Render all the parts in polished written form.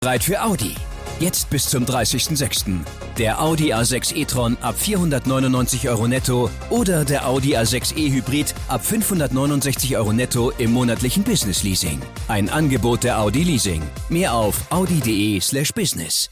Bereit für Audi. Jetzt bis zum 30.06. Der Audi A6 e-tron ab 499 € netto oder der Audi A6 e-Hybrid ab 569 € netto im monatlichen Business Leasing. Ein Angebot der Audi Leasing. Mehr auf audi.de/business.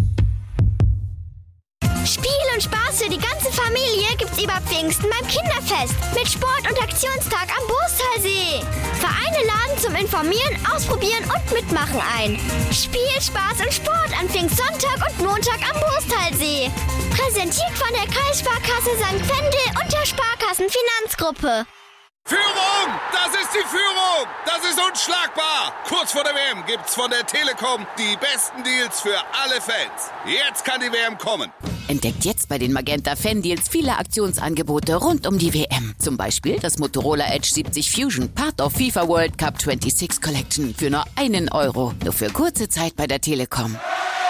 Spiel und Spaß für die ganze Familie gibt's über Pfingsten beim Kinderfest mit Sport- und Aktionstag am Boostalsee. Vereine laden zum Informieren, Ausprobieren und Mitmachen ein. Spiel, Spaß und Sport an Pfingstsonntag und Montag am Boostalsee. Präsentiert von der Kreissparkasse St. Wendel und der Sparkassenfinanzgruppe. Führung! Das ist die Führung! Das ist unschlagbar! Kurz vor der WM gibt's von der Telekom die besten Deals für alle Fans. Jetzt kann die WM kommen. Entdeckt jetzt bei den Magenta Fan Deals viele Aktionsangebote rund um die WM. Zum Beispiel das Motorola Edge 70 Fusion, Part of FIFA World Cup 26 Collection für nur €1. Nur für kurze Zeit bei der Telekom.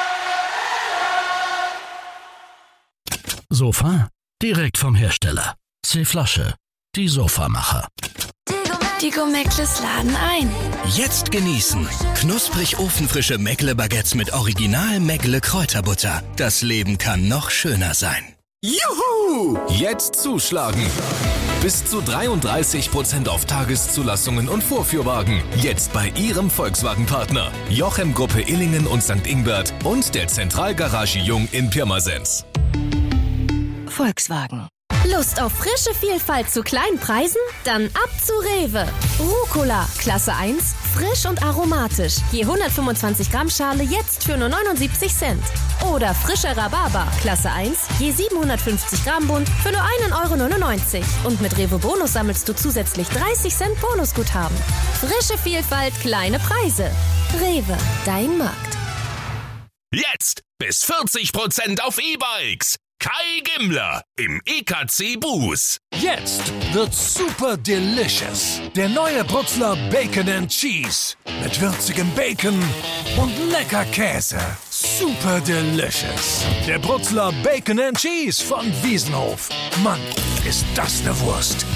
Sofa? Direkt vom Hersteller. C-Flasche. Die Sofamacher. Die Meckles laden ein. Jetzt genießen. Knusprig ofenfrische Meckle-Baguettes mit Original Meckle-Kräuterbutter. Das Leben kann noch schöner sein. Juhu! Jetzt zuschlagen. Bis zu 33% auf Tageszulassungen und Vorführwagen. Jetzt bei Ihrem Volkswagen-Partner. Jochem Gruppe Illingen und St. Ingbert und der Zentralgarage Jung in Pirmasens. Volkswagen. Lust auf frische Vielfalt zu kleinen Preisen? Dann ab zu Rewe. Rucola, Klasse 1, frisch und aromatisch. Je 125 Gramm Schale jetzt für nur 79 Cent. Oder frischer Rhabarber, Klasse 1, je 750 Gramm Bund für nur €1,99. Und mit Rewe Bonus sammelst du zusätzlich 30 Cent Bonusguthaben. Frische Vielfalt, kleine Preise. Rewe, dein Markt. Jetzt bis 40% auf E-Bikes. Kai Gimmler im EKC Buß. Jetzt wird's super delicious. Der neue Brutzler Bacon and Cheese. Mit würzigem Bacon und lecker Käse. Super delicious. Der Brutzler Bacon and Cheese von Wiesenhof. Mann, ist das eine Wurst.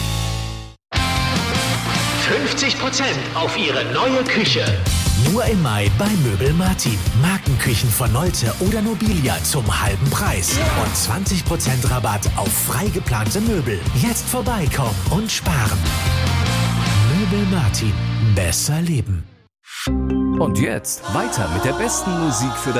50% auf Ihre neue Küche. Nur im Mai bei Möbel Martin. Markenküchen von Nolte oder Nobilia zum halben Preis. Und 20% Rabatt auf frei geplante Möbel. Jetzt vorbeikommen und sparen. Möbel Martin. Besser leben. Und jetzt weiter mit der besten Musik für